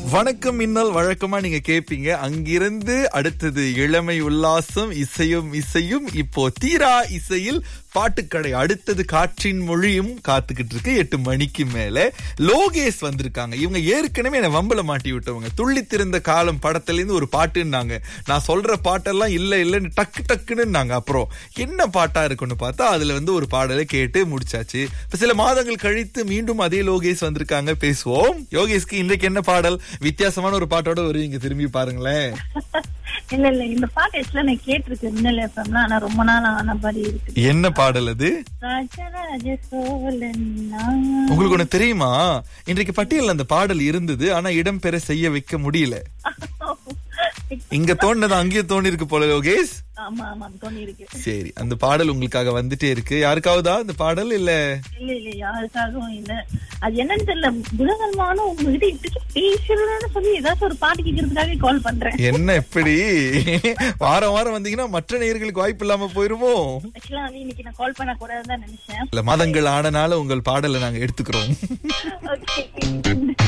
வணக்கம் மின்னல் வழக்கமா நீங்க கேப்பீங்க. அங்கிருந்து அடுத்தது இளமை உல்லாசம், இசையும் இசையும். இப்போ தீரா இசையில் பாட்டுக்கடை. அடுத்தது காற்றின் மொழியும் காத்துக்கிட்டு இருக்கு. 8 மணிக்கு மேல லோகேஷ் வந்திருக்காங்க. இவங்க ஏற்கனவே என்ன வம்பல மாட்டி விட்டவங்க. துள்ளித்திருந்த காலம் படத்துல இருந்து ஒரு பாட்டுன்னாங்க. நான் சொல்ற பாட்டெல்லாம் இல்லன்னு டக்கு டக்குன்னு. அப்புறம் என்ன பாட்டா இருக்குன்னு பார்த்தா அதுல ஒரு பாடலை கேட்டு முடிச்சாச்சு. இப்ப சில மாதங்கள் கழித்து மீண்டும் அதே லோகேஷ் வந்திருக்காங்க. பேசுவோம். யோகேஷ்க்கு இன்றைக்கு என்ன பாடல்? வித்தியாசமான ஒரு பாட்டோட வருவீங்க, திரும்பி பாருங்களேன். இல்ல இந்த பாட்டு ஆக்சுவலா நான் கேட்டிருக்கேன் மின்னல் எஃப்எம்ல. ஆனா ரொம்ப நாள் ஆன மாதிரி இருக்கு. என்ன பாடல் அது? ராஜராஜ சோழன். உங்களுக்கு ஒண்ணு தெரியுமா? இன்றைக்கு பட்டியல் அந்த பாடல் இருந்தது, ஆனா இடம்பெற செய்ய வைக்க முடியல. இங்க தோணுது அங்கேயும் தோணி இருக்கு போல யோகேஷ். ஆமா ஆமா தோணி இருக்கு. சரி, அந்த பாடல் உங்களுக்காக வந்துட்டே இருக்கு. யாருக்காவதா இந்த பாடல்? இல்ல யாருக்காகவும் இல்ல. அது என்னன்னு தெரியல. புதன்கிழமான உங்ககிட்ட இப்படி பேசுறதுன்னு சொல்லி ஏதாச்சும் ஒரு பாட்டு கேட்கறதுக்காக கால் பண்றேன். என்ன இப்படி வாரம் வாரம் வந்தீங்கன்னா மற்ற நேயர்களுக்கு வாய்ப்பு இல்லாம போயிருமோ? ஆக்சுவலா இன்னைக்கு நான் கால் பண்ண கூடாதுன்னு தான் நினைச்சேன். இல்ல, மாதங்கள் ஆனனால உங்கள் பாடலை நாங்க எடுத்துக்கிறோம். ஓகே.